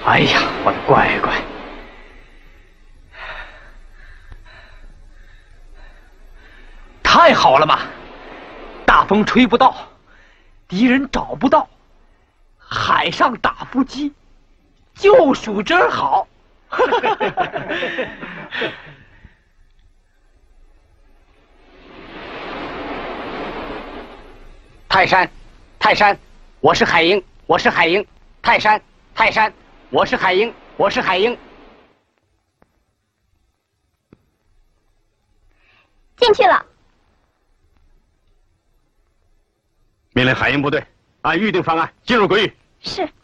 哎呀，我的乖乖！太好了嘛！大风吹不到，敌人找不到，海上打不击，就属真好。 泰山，泰山，我是海鹰，我是海鹰。泰山，泰山，我是海鹰，我是海鹰。 进去了。 命令海鹰部队按预定方案进入鬼域。 是。